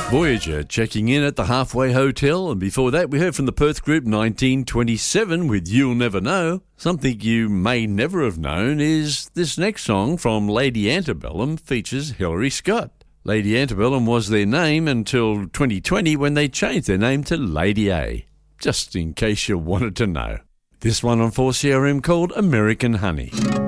Voyager checking in at the Halfway Hotel, and before that we heard from the Perth group 1927 with You'll Never Know. Something you may never have known is this next song from Lady Antebellum features Hilary Scott. Lady Antebellum was their name until 2020 when they changed their name to Lady A, just in case you wanted to know. This one on 4CRM called American Honey.